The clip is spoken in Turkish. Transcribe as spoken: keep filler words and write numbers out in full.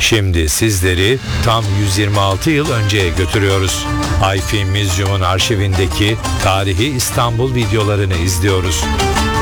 Şimdi sizleri tam yüz yirmi altı yıl önceye götürüyoruz. iFilm Museum'un arşivindeki tarihi İstanbul videolarını izliyoruz.